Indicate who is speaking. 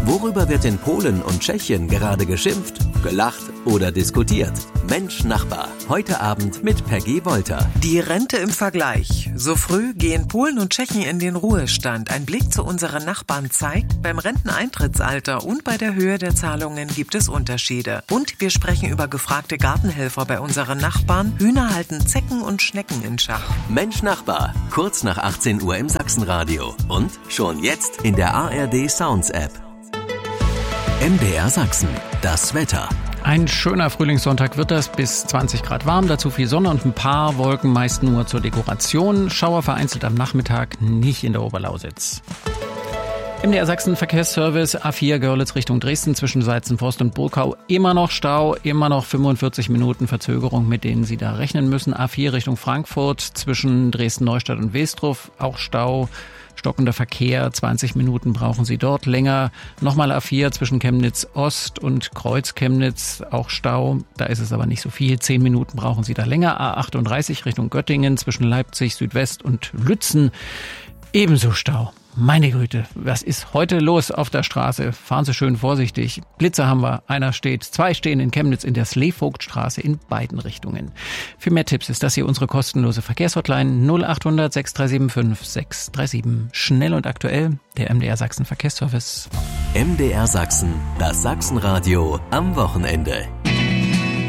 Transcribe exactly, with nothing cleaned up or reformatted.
Speaker 1: Worüber wird in Polen und Tschechien gerade geschimpft, gelacht oder diskutiert? Mensch Nachbar, heute Abend mit Peggy Wolter.
Speaker 2: Die Rente im Vergleich. So früh gehen Polen und Tschechien in den Ruhestand. Ein Blick zu unseren Nachbarn zeigt, beim Renteneintrittsalter und bei der Höhe der Zahlungen gibt es Unterschiede. Und wir sprechen über gefragte Gartenhelfer bei unseren Nachbarn. Hühner halten Zecken und Schnecken in Schach.
Speaker 1: Mensch Nachbar, kurz nach achtzehn Uhr im Sachsenradio. Und schon jetzt in der A R D Sounds App. M D R Sachsen, das Wetter.
Speaker 3: Ein schöner Frühlingssonntag wird das, bis zwanzig Grad warm, dazu viel Sonne und ein paar Wolken, meist nur zur Dekoration. Schauer vereinzelt am Nachmittag, nicht in der Oberlausitz. M D R Sachsen Verkehrsservice A vier Görlitz Richtung Dresden zwischen Seizenforst und Burkau. Immer noch Stau, immer noch fünfundvierzig Minuten Verzögerung, mit denen Sie da rechnen müssen. A vier Richtung Frankfurt zwischen Dresden-Neustadt und Westrup, auch Stau. Stockender Verkehr, zwanzig Minuten brauchen Sie dort länger. Nochmal A vier zwischen Chemnitz Ost und Kreuz Chemnitz, auch Stau. Da ist es aber nicht so viel, zehn Minuten brauchen Sie da länger. A achtunddreißig Richtung Göttingen zwischen Leipzig Südwest und Lützen, ebenso Stau. Meine Güte, was ist heute los auf der Straße? Fahren Sie schön vorsichtig. Blitzer haben wir. Einer steht, zwei stehen in Chemnitz in der Sleevogtstraße in beiden Richtungen. Für mehr Tipps ist das hier unsere kostenlose Verkehrshotline null achthundert sechs drei sieben fünf sechs drei sieben. Schnell und aktuell, der M D R Sachsen Verkehrsservice.
Speaker 1: M D R Sachsen, das Sachsenradio am Wochenende.